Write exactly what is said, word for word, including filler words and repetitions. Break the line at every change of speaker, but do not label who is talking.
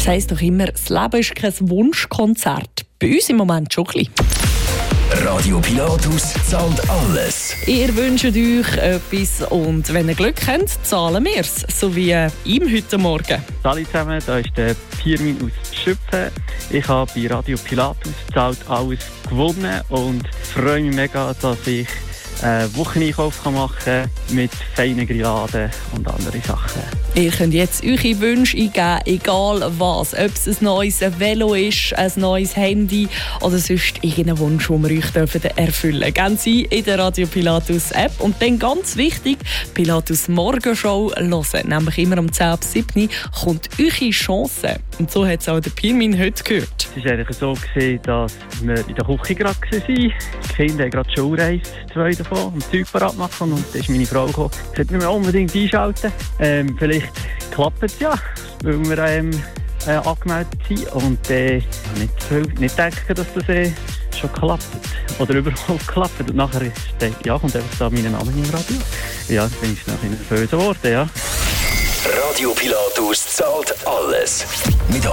Es heisst doch immer, das Leben ist kein Wunschkonzert. Bei uns im Moment schon ein bisschen.
Radio Pilatus zahlt alles.
Ihr wünscht euch etwas und wenn ihr Glück habt, zahlen wir es. So wie ihm heute Morgen.
Hallo zusammen, da ist der Pirmin aus Schüpfen. Ich habe bei Radio Pilatus zahlt alles gewonnen und freue mich mega, dass ich einen Wocheneinkauf machen kann mit feinen Grilladen und anderen Sachen.
Ihr könnt jetzt eure Wünsche eingeben, egal was. Ob es ein neues Velo ist, ein neues Handy oder sonst irgendeinen Wunsch, den wir euch erfüllen dürfen. Gehen Sie in der Radio Pilatus App und dann ganz wichtig, Pilatus Morgenshow hören. Nämlich immer um zehn ab sieben kommt eure Chance. Und so hat es auch der Pirmin heute gehört.
Es war eigentlich so, dass wir in der Küche gerade waren. Die Kinder haben gerade Schulreise, zwei davon, um Zeug parat machen. Und dann ist meine Frau gekommen. Sie hat mir unbedingt einschalten. Ähm, vielleicht klappt es ja, weil wir ähm, äh, angemeldet sind. Und äh, nicht, viel, nicht denken, dass das äh, schon klappt. Oder überhaupt klappt. Und nachher ist, äh, ja, kommt einfach da mein Name im Radio. Ja, dann bin ich nachher nervös geworden, ja.
Radio Pilatus zahlt alles. Mit